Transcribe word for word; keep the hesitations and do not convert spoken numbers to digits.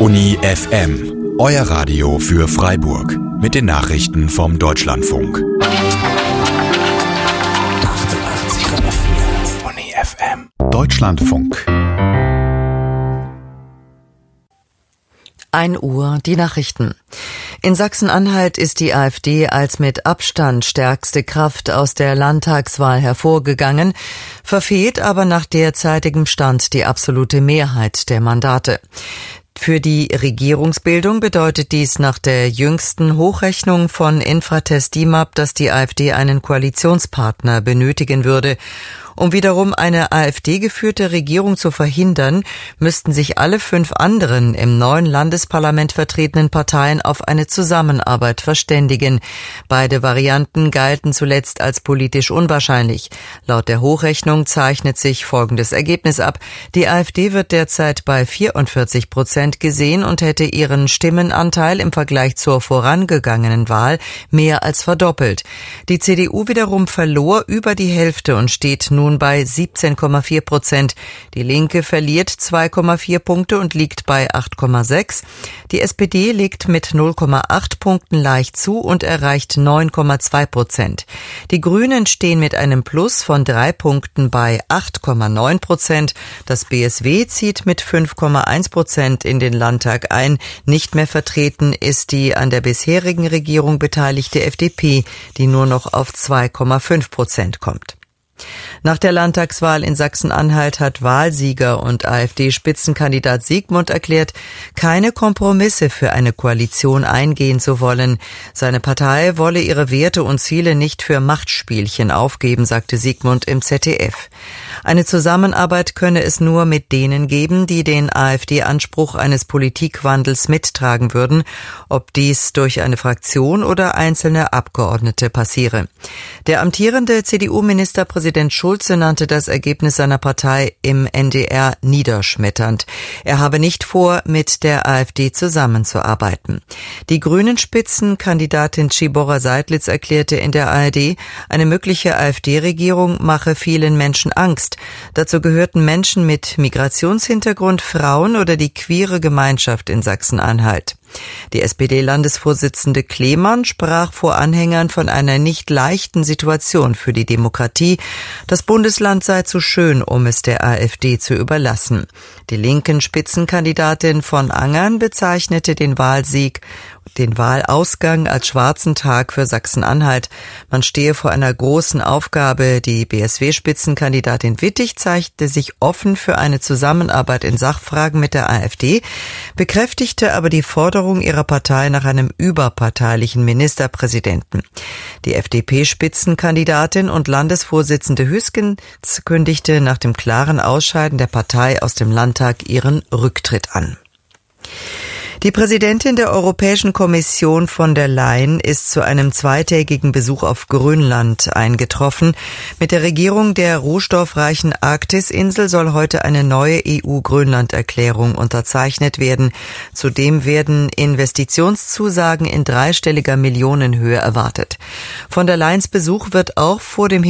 Uni F M, euer Radio für Freiburg. Mit den Nachrichten vom Deutschlandfunk. achtundachtzig Komma vier Uni F M. Deutschlandfunk. ein Uhr, die Nachrichten. In Sachsen-Anhalt ist die AfD als mit Abstand stärkste Kraft aus der Landtagswahl hervorgegangen, verfehlt aber nach derzeitigem Stand die absolute Mehrheit der Mandate. Für die Regierungsbildung bedeutet dies nach der jüngsten Hochrechnung von Infratest DIMAP, dass die AfD einen Koalitionspartner benötigen würde. Um wiederum eine AfD-geführte Regierung zu verhindern, müssten sich alle fünf anderen im neuen Landesparlament vertretenen Parteien auf eine Zusammenarbeit verständigen. Beide Varianten galten zuletzt als politisch unwahrscheinlich. Laut der Hochrechnung zeichnet sich folgendes Ergebnis ab. Die AfD wird derzeit bei vierundvierzig Prozent gesehen und hätte ihren Stimmenanteil im Vergleich zur vorangegangenen Wahl mehr als verdoppelt. Die C D U wiederum verlor über die Hälfte und steht nun nun bei siebzehn Komma vier Prozent. Die Linke verliert zwei Komma vier Punkte und liegt bei acht Komma sechs. Die S P D legt mit null Komma acht Punkten leicht zu und erreicht neun Komma zwei Prozent. Die Grünen stehen mit einem Plus von drei Punkten bei acht Komma neun Prozent. Das B S W zieht mit fünf Komma eins Prozent in den Landtag ein. Nicht mehr vertreten ist die an der bisherigen Regierung beteiligte F D P, die nur noch auf zwei Komma fünf Prozent kommt. Nach der Landtagswahl in Sachsen-Anhalt hat Wahlsieger und AfD-Spitzenkandidat Siegmund erklärt, keine Kompromisse für eine Koalition eingehen zu wollen. Seine Partei wolle ihre Werte und Ziele nicht für Machtspielchen aufgeben, sagte Siegmund im Z D F. Eine Zusammenarbeit könne es nur mit denen geben, die den AfD-Anspruch eines Politikwandels mittragen würden, ob dies durch eine Fraktion oder einzelne Abgeordnete passiere. Der amtierende C D U-Ministerpräsident Schulze nannte das Ergebnis seiner Partei im N D R niederschmetternd. Er habe nicht vor, mit der AfD zusammenzuarbeiten. Die Grünen-Spitzenkandidatin Tschibora Seidlitz erklärte in der A R D, eine mögliche AfD-Regierung mache vielen Menschen Angst. Dazu gehörten Menschen mit Migrationshintergrund, Frauen oder die queere Gemeinschaft in Sachsen-Anhalt. Die S P D-Landesvorsitzende Klemann sprach vor Anhängern von einer nicht leichten Situation für die Demokratie. Das Bundesland sei zu schön, um es der AfD zu überlassen. Die linken Spitzenkandidatin von Angern bezeichnete den Wahlsieg den Wahlausgang als schwarzen Tag für Sachsen-Anhalt. Man stehe vor einer großen Aufgabe. Die B S W-Spitzenkandidatin Wittig zeigte sich offen für eine Zusammenarbeit in Sachfragen mit der AfD, bekräftigte aber die Forderung ihrer Partei nach einem überparteilichen Ministerpräsidenten. Die F D P-Spitzenkandidatin und Landesvorsitzende Hüskens kündigte nach dem klaren Ausscheiden der Partei aus dem Landtag ihren Rücktritt an. Die Präsidentin der Europäischen Kommission von der Leyen ist zu einem zweitägigen Besuch auf Grönland eingetroffen. Mit der Regierung der rohstoffreichen Arktisinsel soll heute eine neue E U-Grönland-Erklärung unterzeichnet werden. Zudem werden Investitionszusagen in dreistelliger Millionenhöhe erwartet. Von der Leyens Besuch wird auch vor dem